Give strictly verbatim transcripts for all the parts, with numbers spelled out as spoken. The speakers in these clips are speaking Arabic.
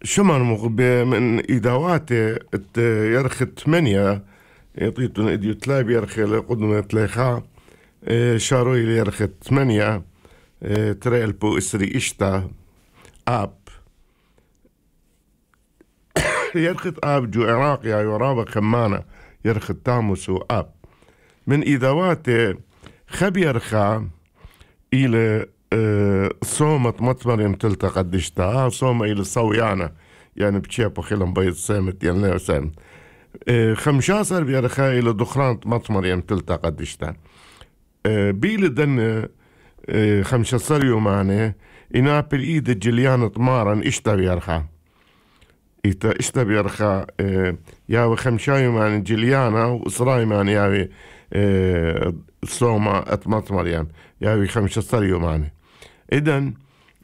شمر مغ من إداواته ات يرخ ثمانية يطيتون إديو تلاب يرخ لقدمة تليخا شاروي يرخ ثمانية ترى البو إسري إشتا آب يرخت آب جو عراق يا يرابا خمانة يرخت تاموس وآب من إداواته خب يرخا إلى صومة مطمرين تلتقى دشتا صومة إلى صويانة يعني بتشيبو خيلم بيض سامت يعني لا سام خمشاسر بيرخا إلى دخران مطمرين تلتقى دشتا بيل دن خمشاسر يومانه إنا بالإيد الجليان طمارا إشتا بيرخا إيتا إشتا بيرخا ياوي خمشا يومان جليانا وإسراء يومان ياوي صومة أتمطمرين ياوي خمشاسر يومانه إذن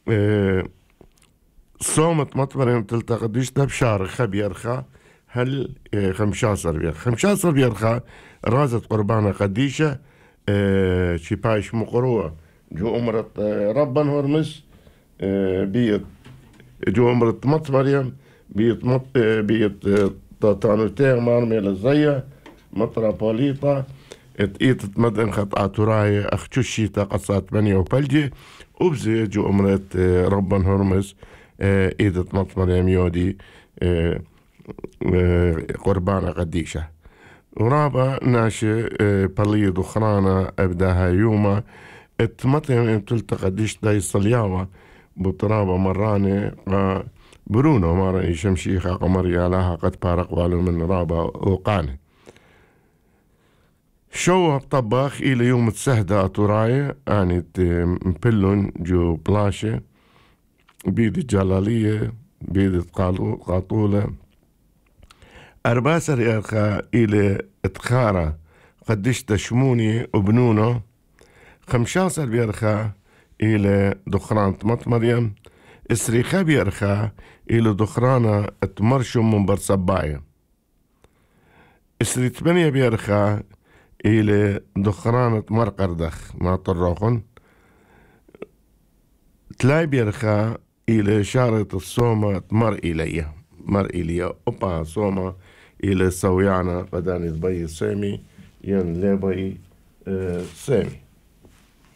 صومة مطمرين تلتقى دشتا بشار خبيرخا هل خمشاسر بيرخا خمشاسر بيرخا رازت قربانة قديشة شبايش مقروة جو أمرت ربا هرمس بيت جو أمرت مطمرين بيت مط بيت تانوتير مارميل الزية مطرة بوليطة اتقيت مدن خط آتوراي أخشوشيتا قصات بني وبلجي وبزي جو أمرت ربا هرمس إيدة مطمرين يودي قربانة قديشة ورابا ناشي بلي دخرانا أبداها يوما اتمطين تلتقى ديش داي صلياوة بطرابة مراني برونو مارا شمشيخة قمريا لها قد بارق والو من رابا وقاني شو طباخ إلى يوم تسهدة أطوراي آني مبلون جو بلاشة بيد الجلالية بيد قاطولة أرباسر يرخى إلى اتخارة قديش تشموني وبنونو خمشاسر بيرخى إلى دخران مطمريم إسريخا بيرخى إلى دخرانة اتمرشم من برصباية إسري ثمانية بيرخى إلى دخرانة مرقردخ ما طرقن تلاي بيرخى إلى شارة الصومة مر إليه مر إليه أوبا صومة إلى سويانا قداني بي سامي ين لبي آه سامي